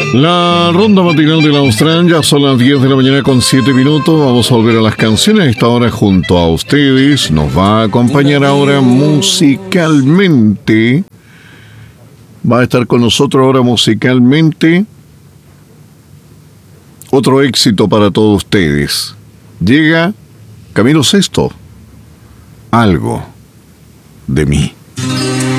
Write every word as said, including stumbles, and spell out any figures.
La ronda matinal de la Austral, ya son las diez de la mañana con siete minutos. Vamos a volver a las canciones. A esta hora junto a ustedes nos va a acompañar ahora musicalmente. Va a estar con nosotros ahora musicalmente. Otro éxito para todos ustedes. Llega Camilo Sesto. Algo de mí.